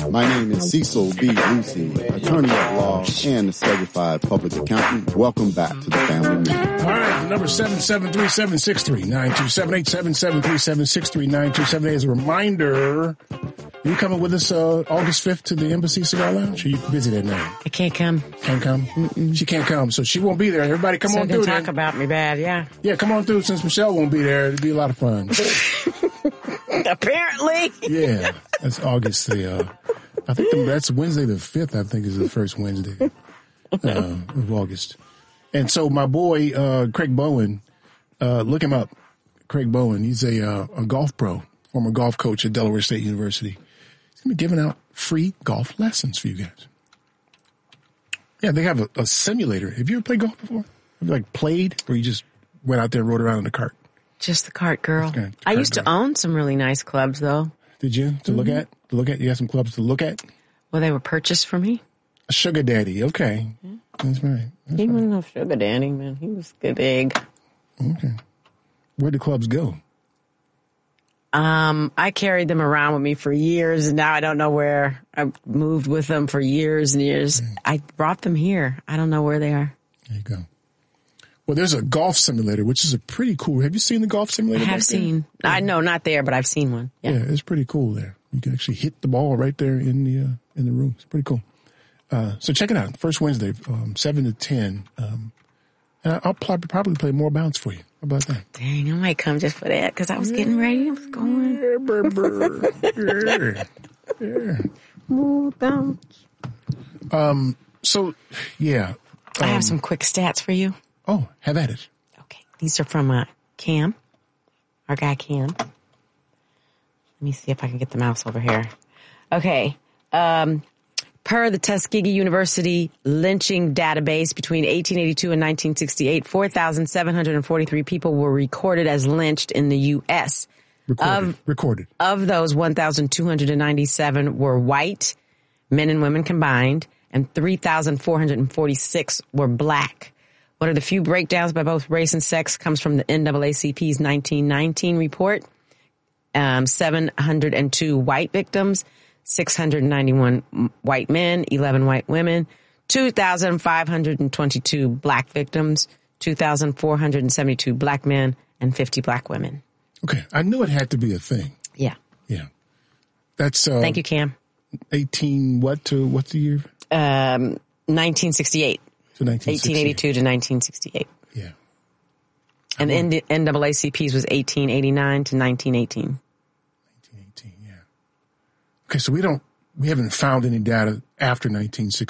My name is Cecil B. Lucy, attorney at law and a certified public accountant. Welcome back to the family meeting. All right, the number 773-763-9278, 773-763-9278. As a reminder, you coming with us August 5th to the Embassy Cigar Lounge? Or you busy that night? I can't come. Can't come? Mm-mm. She can't come, so she won't be there. Everybody come on through. Talk about me bad, yeah. Yeah, come on through since Michelle won't be there. It'll be a lot of fun. Apparently. Yeah, that's August I think that's Wednesday the 5th, I think is the first Wednesday of August. And so my boy, Craig Bowen, look him up. Craig Bowen, he's a golf pro, former golf coach at Delaware State University. He's going to be giving out free golf lessons for you guys. Yeah, they have a simulator. Have you ever played golf before? Have you played or you just went out there and rode around in the cart? Just the cart, girl. I used to own some really nice clubs, though. Did you? To look at? To look at? You got some clubs to look at? Well, they were purchased for me. A sugar daddy. Okay. Yeah. That's right. He wasn't no sugar daddy, man. He was a good egg. Okay. Where'd the clubs go? I carried them around with me for years, and now I don't know where. I moved with them for years and years. Okay. I brought them here. I don't know where they are. There you go. Well, there's a golf simulator, which is a pretty cool. Have you seen the golf simulator? I have seen. Yeah. I know, not there, but I've seen one. Yeah, it's pretty cool there. You can actually hit the ball right there in the room. It's pretty cool. So check it out. First Wednesday, 7 to 10. And I'll probably play more bounce for you. How about that? Dang, I might come just for that because I was getting ready. I was going. Yeah. More bounce. So, yeah. I have some quick stats for you. Oh, have at it. Okay. These are from Cam, our guy Cam. Let me see if I can get the mouse over here. Okay. Per the Tuskegee University lynching database, between 1882 and 1968, 4,743 people were recorded as lynched in the U.S. Recorded. Of those, 1,297 were white, men and women combined, and 3,446 were black. One of the few breakdowns by both race and sex comes from the NAACP's 1919 report. 702 white victims, 691 white men, 11 white women, 2,522 black victims, 2,472 black men, and 50 black women. Okay. I knew it had to be a thing. Yeah. Yeah. That's Thank you, Cam. 18 what to what's the year? 1968. So 1882 to 1968. Yeah. And the NAACP's was 1889 to 1918. 1918, yeah. Okay, so we haven't found any data after 1960.